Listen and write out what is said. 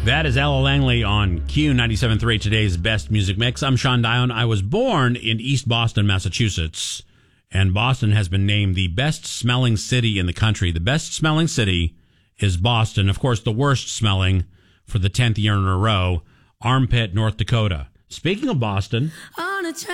That is Ella Langley on Q97.3, today's best music mix. I'm Sean Dion. I was born in East Boston, Massachusetts, and Boston has been named the best smelling city in the country. The best smelling city is Boston. Of course, the worst smelling for the 10th year in a row, Armpit, North Dakota. Speaking of Boston...